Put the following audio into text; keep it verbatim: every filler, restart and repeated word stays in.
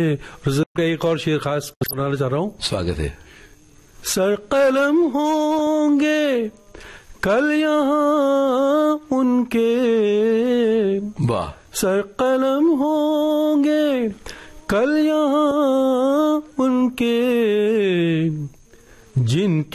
का एक और शेर खास सुनाना चाह रहा हूँ। स्वागत है। सर कलम होंगे कल यहाँ उनके, वाह। सर कलम होंगे कल यहाँ उनके, जिनके